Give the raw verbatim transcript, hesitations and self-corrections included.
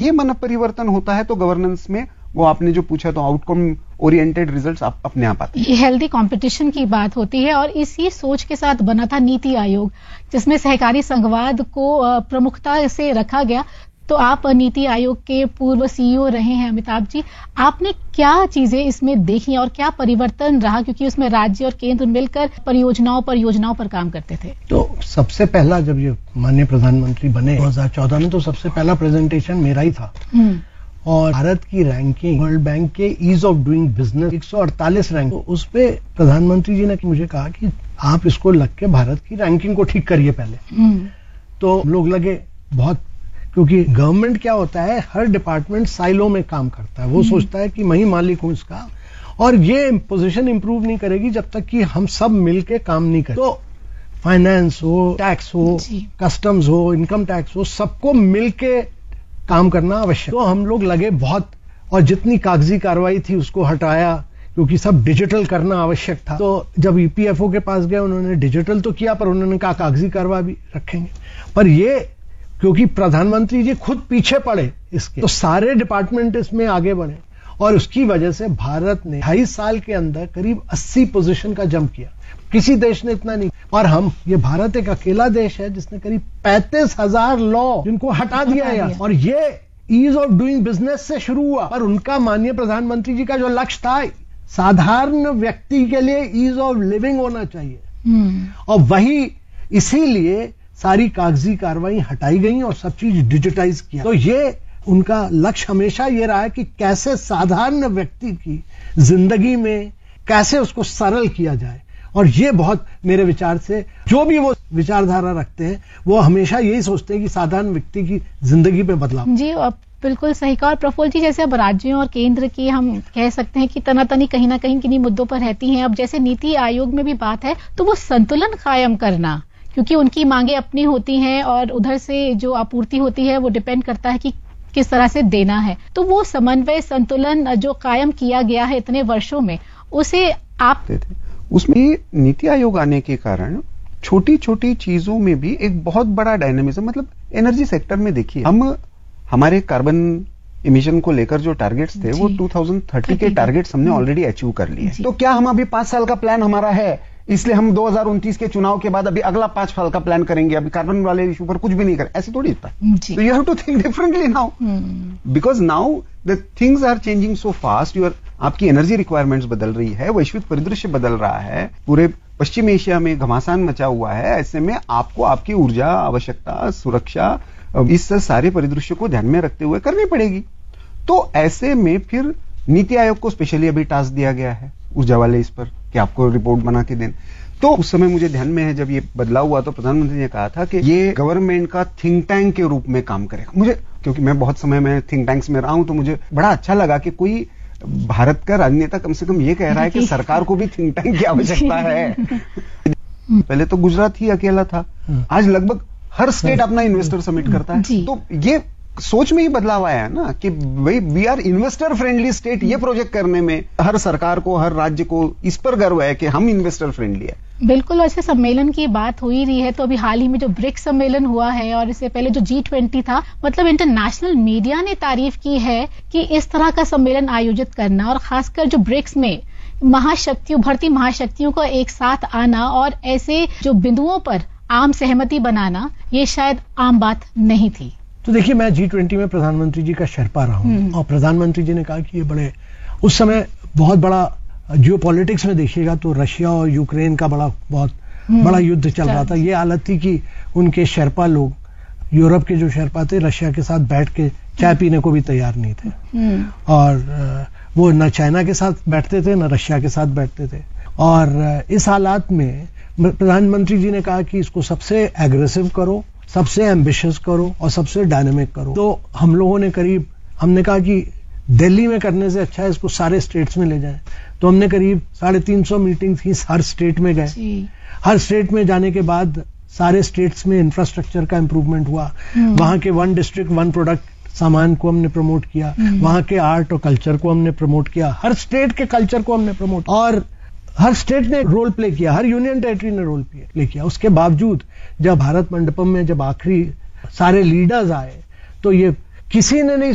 ये मन परिवर्तन होता है तो गवर्नेंस में वो आपने जो पूछा तो आउटकम ओरिएंटेड रिजल्ट्स आप अपने आप आते हैं। ये हेल्दी कंपटीशन की बात होती है और इसी सोच के साथ बना था नीति आयोग, जिसमें सहकारी संघवाद को प्रमुखता से रखा गया। तो आप नीति आयोग के पूर्व सीईओ रहे हैं अमिताभ जी, आपने क्या चीजें इसमें देखी और क्या परिवर्तन रहा, क्योंकि उसमें राज्य और केंद्र मिलकर परियोजनाओं पर योजनाओं पर काम करते थे। तो सबसे पहला जब ये माननीय प्रधानमंत्री बने दो हज़ार चौदह में, तो सबसे पहला प्रेजेंटेशन मेरा ही था और भारत की रैंकिंग वर्ल्ड बैंक के ईज ऑफ डूइंग बिजनेस एक सौ अड़तालीस रैंक, तो उस पे प्रधानमंत्री जी ने मुझे कहा कि आप इसको लग के भारत की रैंकिंग को ठीक करिए पहले। तो लोग लगे बहुत, क्योंकि गवर्नमेंट क्या होता है, हर डिपार्टमेंट साइलो में काम करता है, वो सोचता है कि मैं ही मालिक हूं इसका और ये पोजीशन इंप्रूव नहीं करेगी जब तक कि हम सब मिलके काम नहीं करें। तो फाइनेंस हो, टैक्स हो, कस्टम्स हो, इनकम टैक्स हो, सबको मिलके काम करना आवश्यक। तो हम लोग लगे बहुत, और जितनी कागजी कार्रवाई थी उसको हटाया क्योंकि सब डिजिटल करना आवश्यक था। तो जब ईपीएफओ के पास गए उन्होंने डिजिटल तो किया पर उन्होंने कहा कागजी कार्रवाई भी रखेंगे। पर ये क्योंकि प्रधानमंत्री जी खुद पीछे पड़े इसके, तो सारे डिपार्टमेंट इसमें आगे बढ़े और उसकी वजह से भारत ने ढाई साल के अंदर करीब अस्सी पोजीशन का जंप किया। किसी देश ने इतना नहीं, और हम ये भारत एक अकेला देश है जिसने करीब पैंतीस हजार लॉ जिनको हटा दिया है। और ये ईज ऑफ डूइंग बिजनेस से शुरू हुआ, पर उनका माननीय प्रधानमंत्री जी का जो लक्ष्य था, साधारण व्यक्ति के लिए ईज ऑफ लिविंग होना चाहिए और वही इसीलिए सारी कागजी कार्रवाई हटाई गई और सब चीज डिजिटाइज किया। तो ये उनका लक्ष्य हमेशा ये रहा है कि कैसे साधारण व्यक्ति की जिंदगी में कैसे उसको सरल किया जाए। और ये बहुत मेरे विचार से जो भी वो विचारधारा रखते हैं वो हमेशा यही सोचते हैं कि साधारण व्यक्ति की जिंदगी पे बदलाव। जी बिल्कुल सही कहा। और प्रफुल्ल जी, जैसे अब राज्यों और केंद्र की हम कह सकते हैं कि तनातनी कहीं ना कहीं किन्हीं मुद्दों पर रहती हैं। अब जैसे नीति आयोग में भी बात है तो वो संतुलन कायम करना, क्योंकि उनकी मांगे अपनी होती हैं और उधर से जो आपूर्ति होती है वो डिपेंड करता है कि किस तरह से देना है। तो वो समन्वय संतुलन जो कायम किया गया है इतने वर्षों में, उसे आप उसमें नीति आयोग आने के कारण छोटी छोटी चीजों में भी एक बहुत बड़ा डायनामिज्म, मतलब एनर्जी सेक्टर में देखिए, हम हमारे कार्बन इमिशन को लेकर जो टारगेट्स थे वो दो हज़ार तीस के टारगेट्स हमने ऑलरेडी अचीव कर लिए। तो क्या हम अभी पांच साल का प्लान हमारा है इसलिए हम दो हज़ार उनतीस के चुनाव के बाद अभी अगला पांच साल का प्लान करेंगे, अभी कार्बन वाले इशू पर कुछ भी नहीं करें, ऐसे थोड़ी था। तो you have to think differently now, because now the things are changing so fast. Your आपकी एनर्जी रिक्वायरमेंट्स बदल रही है, वैश्विक परिदृश्य बदल रहा है, पूरे पश्चिम एशिया में घमासान मचा हुआ है। ऐसे में आपको आपकी ऊर्जा आवश्यकता, सुरक्षा, इस सारे परिदृश्य को ध्यान में रखते हुए करनी पड़ेगी। तो ऐसे में फिर नीति आयोग को स्पेशली अभी टास्क दिया गया है ऊर्जा वाले इस पर कि आपको रिपोर्ट बना के दें। तो उस समय मुझे ध्यान में है जब ये बदलाव हुआ तो प्रधानमंत्री ने कहा था कि ये गवर्नमेंट का थिंक टैंक के रूप में काम करेगा। मुझे, क्योंकि मैं बहुत समय में थिंक टैंक्स में रहा हूं, तो मुझे बड़ा अच्छा लगा कि कोई भारत का राजनेता कम से कम ये कह रहा है कि सरकार को भी थिंक टैंक की आवश्यकता है। पहले तो गुजरात ही अकेला था, आज लगभग हर स्टेट अपना इन्वेस्टर समिट करता है। तो ये सोच में ही बदलाव आया है ना कि भाई we are investor friendly state. ये प्रोजेक्ट करने में हर सरकार को, हर राज्य को इस पर गर्व है कि हम इन्वेस्टर फ्रेंडली है। बिल्कुल। वैसे सम्मेलन की बात हो ही रही है तो अभी हाल ही में जो ब्रिक्स सम्मेलन हुआ है और इससे पहले जो जी ट्वेंटी था, मतलब इंटरनेशनल मीडिया ने तारीफ की है कि इस तरह का सम्मेलन आयोजित करना और खासकर जो ब्रिक्स में महाशक्तियों, उभरती महाशक्तियों का एक साथ आना और ऐसे जो बिंदुओं पर आम सहमति बनाना, ये शायद आम बात नहीं थी। तो देखिए, मैं जी ट्वेंटी में प्रधानमंत्री जी का शेरपा रहा हूं और प्रधानमंत्री जी ने कहा कि ये बड़े, उस समय बहुत बड़ा जियो पॉलिटिक्स में देखिएगा तो रशिया और यूक्रेन का बड़ा बहुत बड़ा युद्ध चल रहा था। ये हालत थी कि उनके शेरपा लोग, यूरोप के जो शेरपा थे, रशिया के साथ बैठ के चाय पीने को भी तैयार नहीं थे और वो न चाइना के साथ बैठते थे न रशिया के साथ बैठते थे। और इस हालात में प्रधानमंत्री जी ने कहा कि इसको सबसे एग्रेसिव करो, सबसे एम्बिशियस करो और सबसे डायनेमिक करो। तो हम लोगों ने करीब, हमने कहा कि दिल्ली में करने से अच्छा है इसको सारे स्टेट्स में ले जाएं। तो हमने करीब साढ़े तीन सौ मीटिंग की, हर स्टेट में गए। हर स्टेट में जाने के बाद सारे स्टेट्स में इंफ्रास्ट्रक्चर का इंप्रूवमेंट हुआ। वहां के वन डिस्ट्रिक्ट वन प्रोडक्ट सामान को हमने प्रमोट किया, वहां के आर्ट और कल्चर को हमने प्रमोट किया, हर स्टेट के कल्चर को हमने प्रमोट, और हर स्टेट ने रोल प्ले किया, हर यूनियन टेरिटरी ने रोल प्ले किया। उसके बावजूद जब भारत मंडपम में जब आखिरी सारे लीडर्स आए तो ये किसी ने नहीं